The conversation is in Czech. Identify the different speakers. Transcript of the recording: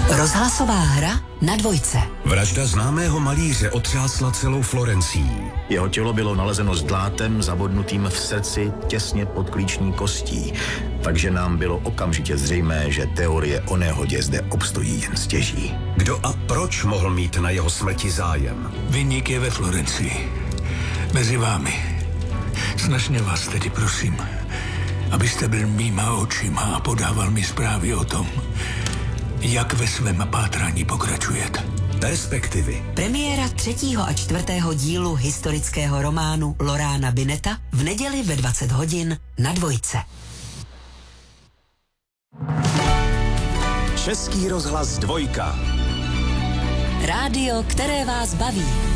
Speaker 1: Rozhlasová hra na Dvojce.
Speaker 2: Vražda známého malíře otřásla celou Florencií.
Speaker 3: Jeho tělo bylo nalezeno s dlátem zabodnutým v srdci těsně pod klíční kostí, takže nám bylo okamžitě zřejmé, že teorie o nehodě zde obstojí jen stěží.
Speaker 2: Kdo a proč mohl mít na jeho smrti zájem?
Speaker 4: Viník je ve Florencii. Mezi vámi. Snažně vás tedy prosím, abyste byl mýma očima a podával mi zprávy o tom, jak ve svém pátrání pokračujete.
Speaker 2: Perspektivy.
Speaker 1: Premiéra 3. a 4. dílu historického románu Lorána Bineta v neděli ve 20 hodin na Dvojce.
Speaker 2: Český rozhlas 2.
Speaker 1: Rádio, které vás baví.